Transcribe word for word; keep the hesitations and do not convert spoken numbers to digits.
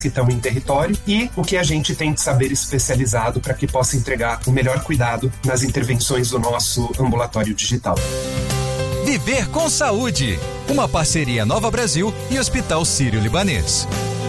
que estão em território e o que a gente tem de saber especializado para que possa entregar o melhor cuidado nas intervenções do nosso ambulatório digital. Viver com Saúde, uma parceria Nova Brasil e Hospital Sírio-Libanês.